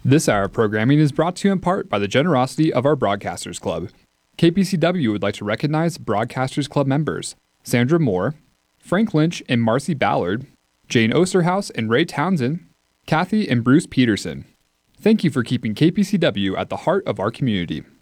This hour of programming is brought to you in part by the generosity of our Broadcasters Club. KPCW would like to recognize Broadcasters Club members Sandra Moore, Frank Lynch and Marcy Ballard, Jane Osterhaus and Ray Townsend, Kathy and Bruce Peterson. Thank you for keeping KPCW at the heart of our community.